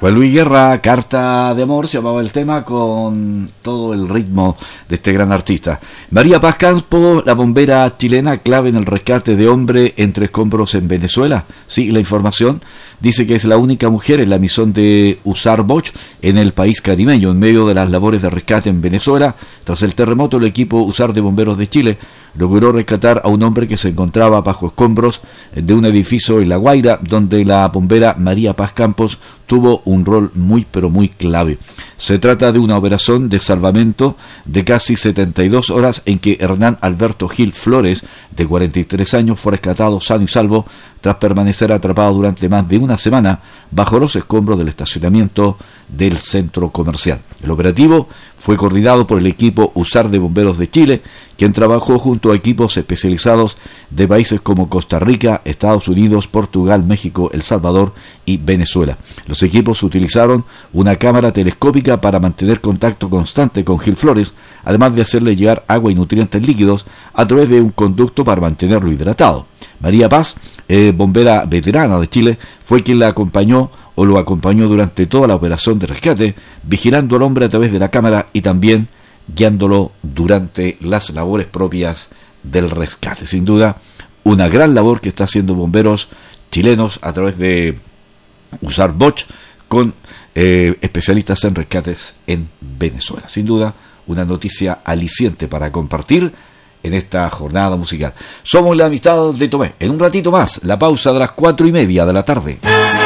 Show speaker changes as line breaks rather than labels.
Juan Luis Guerra, Carta de Amor, se llamaba el tema, con todo el ritmo de este gran artista. María Paz Campos, la bombera chilena, clave en el rescate de hombre entre escombros en Venezuela. Sí, la información dice que es la única mujer en la misión de USAR Boch en el país caribeño, en medio de las labores de rescate en Venezuela. Tras el terremoto, el equipo USAR de Bomberos de Chile logró rescatar a un hombre que se encontraba bajo escombros de un edificio en La Guaira, donde la bombera María Paz Campos tuvo un rol muy pero muy clave. Se trata de una operación de salvamento de casi 72 horas en que Hernán Alberto Gil Flores, de 43 años, fue rescatado sano y salvo tras permanecer atrapado durante más de una semana bajo los escombros del estacionamiento del centro comercial. El operativo fue coordinado por el equipo USAR de Bomberos de Chile, quien trabajó junto a equipos especializados de países como Costa Rica, Estados Unidos, Portugal, México, El Salvador y Venezuela. Los equipos utilizaron una cámara telescópica para mantener contacto constante con Gil Flores, además de hacerle llegar agua y nutrientes líquidos a través de un conducto para mantenerlo hidratado. María Paz, bombera veterana de Chile, fue quien la acompañó o lo acompañó durante toda la operación de rescate, vigilando al hombre a través de la cámara y también guiándolo durante las labores propias del rescate. Sin duda, una gran labor que está haciendo bomberos chilenos a través de USAR Boch con especialistas en rescates en Venezuela. Sin duda, una noticia aliciente para compartir en esta jornada musical. Somos la amistad de Tomé. En un ratito más, la pausa de las 4:30 de la tarde.